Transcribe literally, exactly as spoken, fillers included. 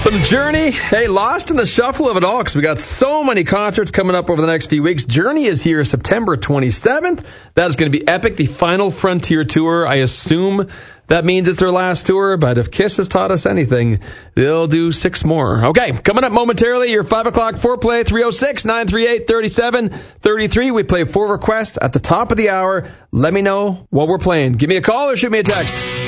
Some Journey. Hey, lost in the shuffle of it all because we got so many concerts coming up over the next few weeks. Journey is here September twenty-seventh. That is going to be epic. The Final Frontier Tour. I assume that means it's their last tour, but if Kiss has taught us anything, they'll do six more. Okay, coming up momentarily, your five o'clock foreplay, three oh six, nine three eight, three seven three three. We play four requests at the top of the hour. Let me know what we're playing. Give me a call or shoot me a text.